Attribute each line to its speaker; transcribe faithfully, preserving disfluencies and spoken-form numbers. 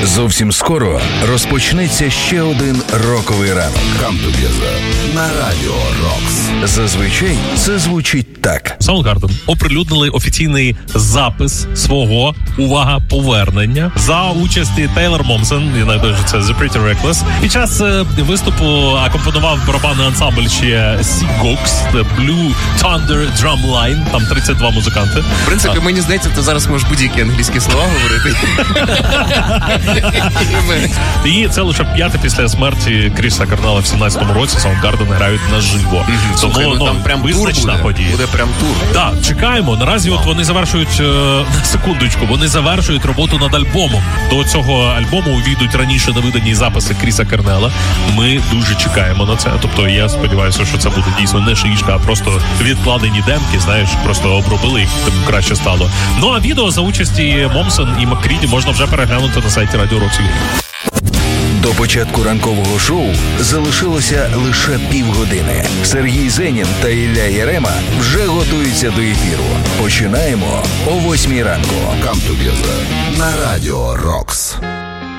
Speaker 1: Зовсім скоро розпочнеться ще один роковий ранок.
Speaker 2: Come Together на Радіо Рокс.
Speaker 1: Зазвичай це звучить так.
Speaker 3: Soundgarden оприлюднили офіційний запис свого, увага, повернення за участі Тейлор Момсон, я нагадую, що це The Pretty Reckless. Під час виступу акомпонував барабанний ансамбль ще Seagulls, The Blue Thunder Drumline, там тридцять два музиканти.
Speaker 4: В принципі, а. мені здається, ти зараз можеш будь-які англійські слова говорити.
Speaker 3: І це лише п'яте після смерті Кріса Корнелла в сімнадцятому році Soundgarden грають наживо.
Speaker 4: Mm-hmm. Слухай,
Speaker 3: тому,
Speaker 4: ну, там прям
Speaker 3: визначна
Speaker 4: тур
Speaker 3: подія.
Speaker 4: Буде прям тур.
Speaker 3: Так, чекаємо. Наразі wow. от вони завершують, на секундочку, вони завершують роботу над альбомом. До цього альбому увійдуть раніше невидані записи Кріса Корнелла. Ми дуже чекаємо на це. Тобто я сподіваюся, що це буде дійсно не шишка, а просто відкладені демки, знаєш, просто обробили їх, тим краще стало. Ну а відео за участі Момсон і Маккріді можна вже переглянути на сайті Радіо Рокс.
Speaker 1: До початку ранкового шоу залишилося лише півгодини. Сергій Зенін та Ілля Єрема вже готуються до ефіру. Починаємо о восьмій ранку.
Speaker 2: Come Together на Радіо Рокс.